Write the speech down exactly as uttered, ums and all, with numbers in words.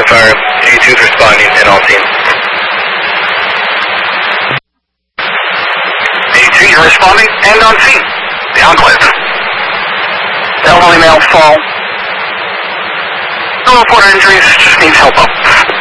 Fire, eighty-two is responding and on scene. eighty-two, you're responding and on scene. The Enclave. Elderly male fall. No reported injuries, just needs help up.